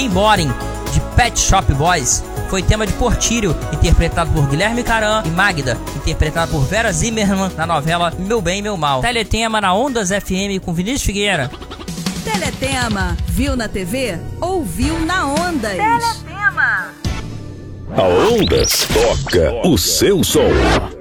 Been Boring, de Pet Shop Boys, foi tema de Portírio, interpretado por Guilherme Caram, e Magda, interpretada por Vera Zimmermann na novela Meu Bem, Meu Mal. Teletema na Ondas FM com Vinícius Figueira. Teletema, viu na TV? Ouviu na Ondas. Teletema. A Ondas toca o seu som.